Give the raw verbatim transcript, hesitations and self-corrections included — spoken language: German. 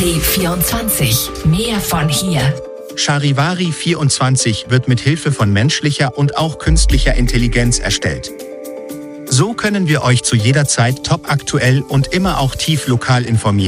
Charivari vierundzwanzig. Mehr von hier. Charivari vierundzwanzig wird mit Hilfe von menschlicher und auch künstlicher Intelligenz erstellt. So können wir euch zu jeder Zeit topaktuell und immer auch tief lokal informieren.